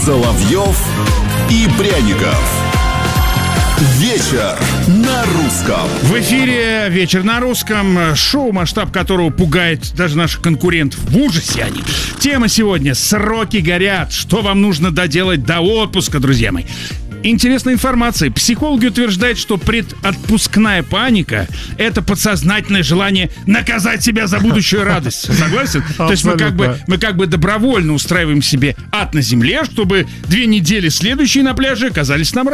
Соловьев и Пряников. Вечер на русском. В эфире «Вечер на русском», шоу, масштаб которого пугает даже наших конкурентов. В ужасе они. Тема сегодня: сроки горят. Что вам нужно доделать до отпуска, друзья мои? Интересная информация. Психологи утверждают, что предотпускная паника — это подсознательное желание наказать себя за будущую радость. Согласен? То есть мы как бы добровольно устраиваем себе ад на земле, чтобы 2 недели следующие на пляже оказались нам